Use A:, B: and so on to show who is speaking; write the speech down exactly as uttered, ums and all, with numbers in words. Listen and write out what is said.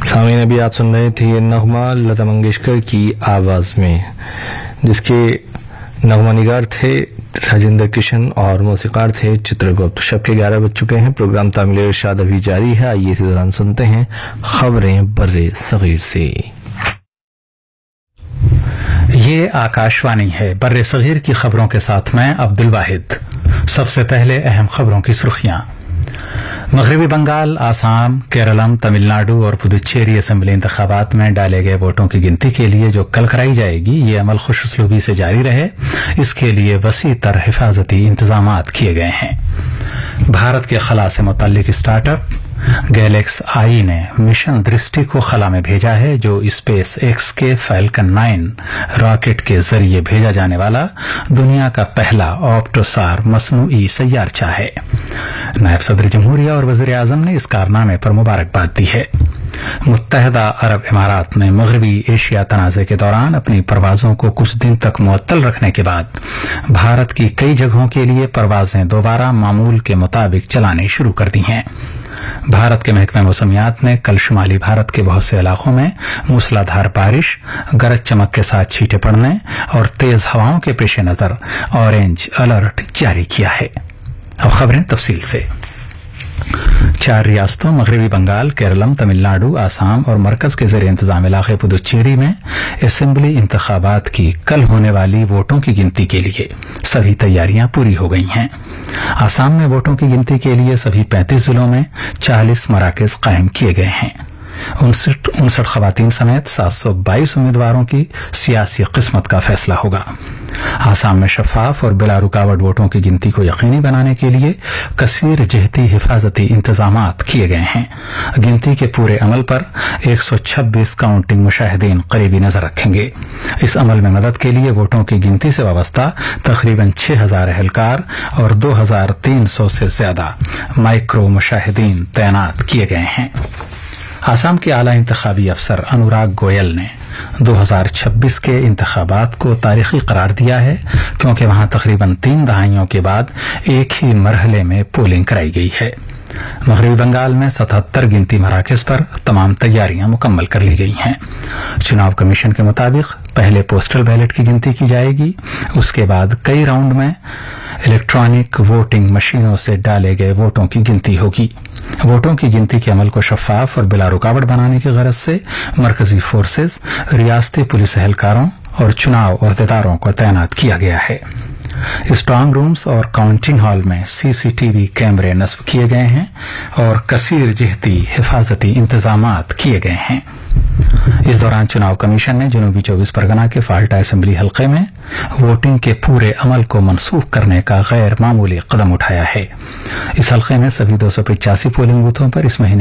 A: सामीन अभी आप सुन रहे थे ये नगमा लता मंगेशकर की आवाज़ में, जिसके नगमा निगार थे राजेंद्र किशन और मौसीकार थे चित्रगुप्त। शब के ग्यारह बज चुके हैं। प्रोग्राम तामिल इरशाद अभी जारी है। आइए इसी दौरान सुनते हैं खबरें बर्रे सगीर से।
B: ये आकाशवाणी है। बर्रे सगीर की खबरों के साथ मैं अब्दुल वाहिद। सबसे पहले अहम खबरों की सुर्खियां। मगरबी बंगाल, आसाम, केरलम, तमिलनाडु और पुदुचेरी असेंबली इंतखाबात में डाले गए वोटों की गिनती के लिए जो कल कराई जाएगी, ये अमल खुशउस्लूबी से जारी रहे, इसके लिए वसी तर हिफाजती इंतजामात किए गए हैं। भारत के खला से मुतल्लिक स्टार्टअप गैलेक्स आई ने मिशन दृष्टि को खला में भेजा है, जो स्पेस एक्स के फैल्कन नाइन रॉकेट के जरिए भेजा जाने वाला दुनिया का पहला ऑप्टोसार मसनूई सैयारचा है। नायब सदर जमहूरिया और वजीर आजम ने इस कारनामे पर मुबारकबाद दी है। मुत्तहदा अरब इमारात में मगरबी एशिया तनाज़े के दौरान अपनी परवाजों को कुछ दिन तक मुअत्तल रखने के बाद भारत की कई जगहों के लिए परवाजें दोबारा मामूल के मुताबिक चलानी शुरू कर दी हैं। भारत के महकमे मौसमियात ने कल शुमाली भारत के बहुत से इलाकों में मूसलाधार बारिश, गरज चमक के साथ छींटे पड़ने और तेज हवाओं के पेश नजर ऑरेंज अलर्ट जारी किया है। अब खबरें तफसील से। चार रियासतों मगरबी बंगाल, केरलम, तमिलनाडु, आसाम और मरकज के ज़ेर इंतजाम इलाके पुदुचेरी में असेंबली इंतखाबात की कल होने वाली वोटों की गिनती के लिए सभी तैयारियां पूरी हो गई हैं। आसाम में वोटों की गिनती के लिए सभी पैंतीस जिलों में चालीस मराकज कायम किए गए हैं। उनसठ उनसठ खवातीन समेत सात सौ बाईस उम्मीदवारों की सियासी किस्मत का फैसला होगा। आसाम में शफाफ और बिला रुकावट वोटों की गिनती को यकीनी बनाने के लिए कसीर जहती हिफाजती इंतजामात किए गए हैं। गिनती के पूरे अमल पर एक सौ छब्बीस काउंटिंग मुशाहिदीन करीबी नजर रखेंगे। इस अमल में मदद के लिए वोटों की गिनती से वाबस्ता तकरीबन छह हजार एहलकार और दो हजार तीन सौ से ज्यादा माइक्रो मुशाहिदीन तैनात किए गए हैं। आसाम के आला इंतखाबी अफसर अनुराग गोयल ने दो हजार छब्बीस के इंतखाबात को तारीखी करार दिया है, क्योंकि वहां तकरीबन तीन दहाइयों के बाद एक ही मरहले में पोलिंग कराई गई है। मगरबी बंगाल में सतहत्तर गिनती मराकज पर तमाम तैयारियां मुकम्मल कर ली गई हैं। चुनाव कमीशन के मुताबिक पहले पोस्टल बैलेट की गिनती की जाएगी, उसके बाद कई राउंड में इलेक्ट्रॉनिक वोटिंग मशीनों से डाले गए वोटों की गिनती होगी। वोटों की गिनती के अमल को शफाफ और बिला रुकावट बनाने की गरज से मरकजी फोर्सेज, रियासती पुलिस एहलकारों और चुनाव अहदेदारों को तैनात किया गया है। स्ट्रांग रूम्स और काउंटिंग हॉल में सीसीटीवी कैमरे नस्ब किए गए हैं और कसीर जहती हिफाजती इंतजामात किए गए हैं। इस दौरान चुनाव कमीशन ने जनूबी चौबीस परगना के फाल्टा असेंबली हलके में वोटिंग के पूरे अमल को मनसूख करने का गैर मामूली कदम उठाया है। इस हलके में सभी दो सौ पिचासी पोलिंग बूथों पर इस महीने